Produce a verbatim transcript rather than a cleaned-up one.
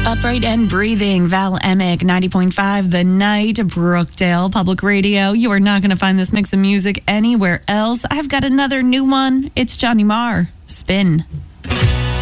Upright and Breathing, Val Emick, ninety point five, The Night, Brookdale Public Radio. You are not going to find this mix of music anywhere else. I've got another new one. It's Johnny Marr, Spin.